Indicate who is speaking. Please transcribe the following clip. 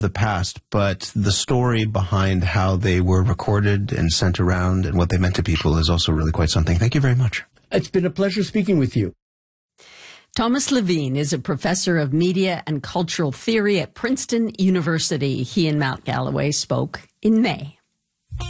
Speaker 1: the past, but the story behind how they were recorded and sent around and what they meant to people is also really quite something. Thank you very much.
Speaker 2: It's been a pleasure speaking with you.
Speaker 3: Thomas Levine is a professor of media and cultural theory at Princeton University. He and Matt Galloway spoke in May.